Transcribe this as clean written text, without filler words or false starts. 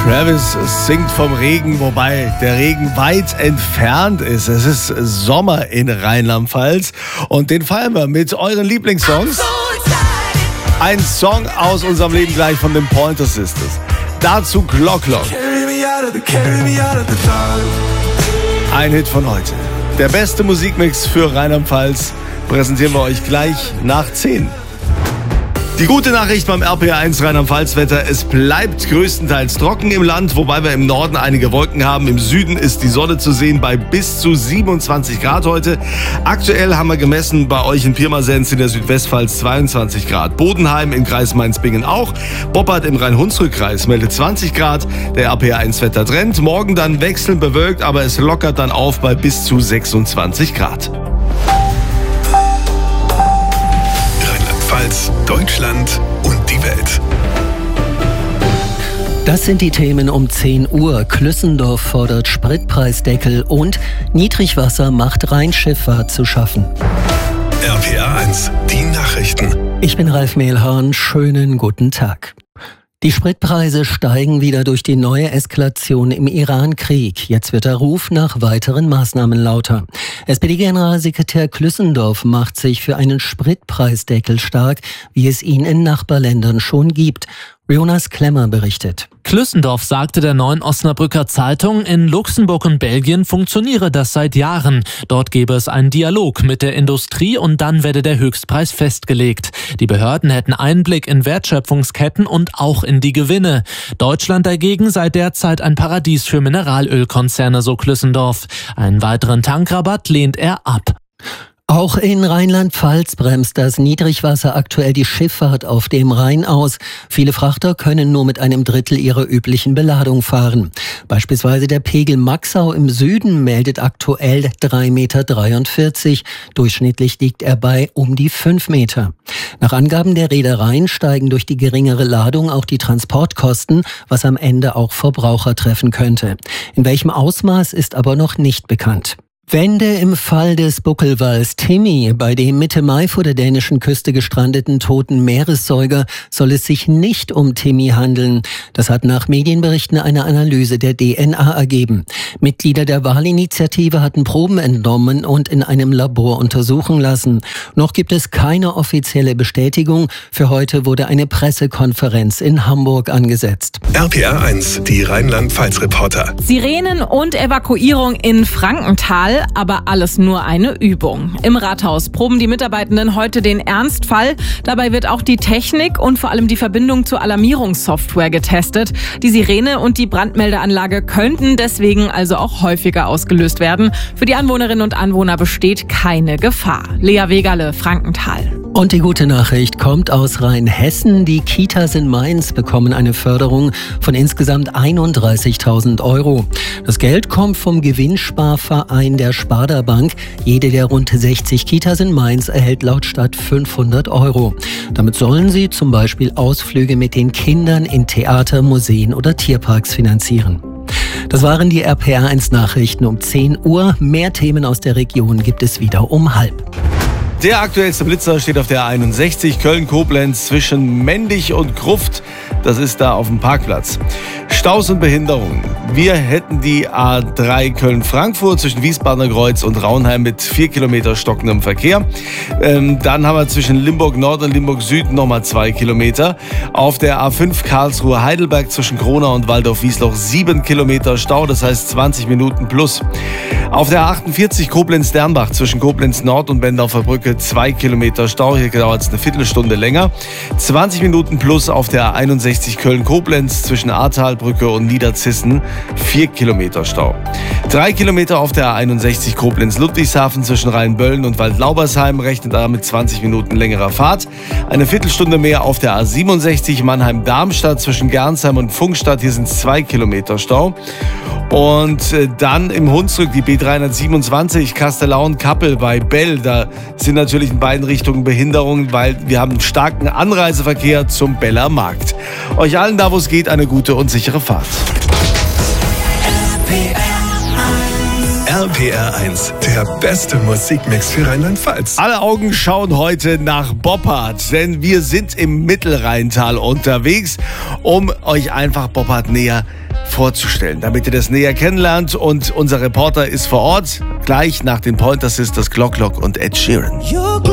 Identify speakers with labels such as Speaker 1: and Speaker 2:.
Speaker 1: Travis singt vom Regen, wobei der Regen weit entfernt ist. Es ist Sommer in Rheinland-Pfalz und den feiern wir mit euren Lieblingssongs. Ein Song aus unserem Leben gleich von den Pointer Sisters. Dazu Glock Glock. Ein Hit von heute. Der beste Musikmix für Rheinland-Pfalz präsentieren wir euch gleich nach 10. Die gute Nachricht beim RPR1 Rheinland-Pfalz-Wetter: Es bleibt größtenteils trocken im Land, wobei wir im Norden einige Wolken haben. Im Süden ist die Sonne zu sehen bei bis zu 27 Grad heute. Aktuell haben wir gemessen bei euch in Pirmasens in der Südwestpfalz 22 Grad. Bodenheim im Kreis Mainz-Bingen auch. Boppard im Rhein-Hunsrück-Kreis meldet 20 Grad. Der RPR1-Wettertrend: Morgen dann wechselnd bewölkt, aber es lockert dann auf bei bis zu 26 Grad.
Speaker 2: Deutschland und die Welt.
Speaker 3: Das sind die Themen um 10 Uhr. Klüssendorf fordert Spritpreisdeckel und Niedrigwasser macht Rheinschifffahrt zu schaffen.
Speaker 2: RPR1, die Nachrichten.
Speaker 3: Ich bin Ralf Mehlhorn, schönen guten Tag. Die Spritpreise steigen wieder durch die neue Eskalation im Iran-Krieg. Jetzt wird der Ruf nach weiteren Maßnahmen lauter. SPD-Generalsekretär Klüssendorf macht sich für einen Spritpreisdeckel stark, wie es ihn in Nachbarländern schon gibt. Jonas Klemmer berichtet.
Speaker 4: Klüssendorf sagte der Neuen Osnabrücker Zeitung, in Luxemburg und Belgien funktioniere das seit Jahren. Dort gebe es einen Dialog mit der Industrie und dann werde der Höchstpreis festgelegt. Die Behörden hätten Einblick in Wertschöpfungsketten und auch in die Gewinne. Deutschland dagegen sei derzeit ein Paradies für Mineralölkonzerne, so Klüssendorf. Einen weiteren Tankrabatt lehnt er ab.
Speaker 3: Auch in Rheinland-Pfalz bremst das Niedrigwasser aktuell die Schifffahrt auf dem Rhein aus. Viele Frachter können nur mit einem Drittel ihrer üblichen Beladung fahren. Beispielsweise der Pegel Maxau im Süden meldet aktuell 3,43 Meter. Durchschnittlich liegt er bei um die 5 Meter. Nach Angaben der Reedereien steigen durch die geringere Ladung auch die Transportkosten, was am Ende auch Verbraucher treffen könnte. In welchem Ausmaß ist aber noch nicht bekannt. Wende im Fall des Buckelwals Timmy. Bei dem Mitte Mai vor der dänischen Küste gestrandeten toten Meeressäuger soll es sich nicht um Timmy handeln. Das hat nach Medienberichten eine Analyse der DNA ergeben. Mitglieder der Wahlinitiative hatten Proben entnommen und in einem Labor untersuchen lassen. Noch gibt es keine offizielle Bestätigung. Für heute wurde eine Pressekonferenz in Hamburg angesetzt.
Speaker 2: RPR1, die Rheinland-Pfalz-Reporter.
Speaker 5: Sirenen und Evakuierung in Frankenthal. Aber alles nur eine Übung. Im Rathaus proben die Mitarbeitenden heute den Ernstfall. Dabei wird auch die Technik und vor allem die Verbindung zur Alarmierungssoftware getestet. Die Sirene und die Brandmeldeanlage könnten deswegen also auch häufiger ausgelöst werden. Für die Anwohnerinnen und Anwohner besteht keine Gefahr. Lea Wegerle, Frankenthal.
Speaker 3: Und die gute Nachricht kommt aus Rheinhessen. Die Kitas in Mainz bekommen eine Förderung von insgesamt 31.000 Euro. Das Geld kommt vom Gewinnsparverein der Sparda Bank. Jede der rund 60 Kitas in Mainz erhält laut Stadt 500 Euro. Damit sollen sie zum Beispiel Ausflüge mit den Kindern in Theater, Museen oder Tierparks finanzieren. Das waren die RPR1 Nachrichten um 10 Uhr. Mehr Themen aus der Region gibt es wieder um 12:30.
Speaker 1: Der aktuellste Blitzer steht auf der 61 Köln-Koblenz zwischen Mendig und Gruft. Das ist da auf dem Parkplatz. Staus und Behinderungen. Wir hätten die A3 Köln-Frankfurt zwischen Wiesbadener Kreuz und Raunheim mit 4 Kilometer stockendem Verkehr. Dann haben wir zwischen Limburg Nord und Limburg Süd nochmal 2 Kilometer. Auf der A5 Karlsruhe-Heidelberg zwischen Kronau und Waldorf-Wiesloch 7 Kilometer Stau, das heißt 20 Minuten plus. Auf der A48 Koblenz-Dernbach zwischen Koblenz Nord und Bendorfer Brücke 2 Kilometer Stau. Hier dauert es eine Viertelstunde länger. 20 Minuten plus auf der A61 Köln-Koblenz zwischen Ahrtalbrücke und Niederzissen 4 Kilometer Stau. 3 Kilometer auf der A61 Koblenz-Ludwigshafen zwischen Rheinböllen und Waldlaubersheim, rechnet da mit 20 Minuten längerer Fahrt. Eine Viertelstunde mehr auf der A67 Mannheim-Darmstadt zwischen Gernsheim und Funkstadt. Hier sind es 2 Kilometer Stau. Und dann im Hunsrück die B327 Kastellaun-Kappel bei Bell. Da sind natürlich in beiden Richtungen Behinderungen, weil wir haben einen starken Anreiseverkehr zum Beller Markt. Euch allen da, wo es geht, eine gute und sichere Fahrt.
Speaker 2: RPR1, der beste Musikmix für Rheinland-Pfalz.
Speaker 1: Alle Augen schauen heute nach Boppard, denn wir sind im Mittelrheintal unterwegs, um euch einfach Boppard näher vorzustellen, damit ihr das näher kennenlernt. Und unser Reporter ist vor Ort, gleich nach den Pointer Sisters, Glock und Ed Sheeran.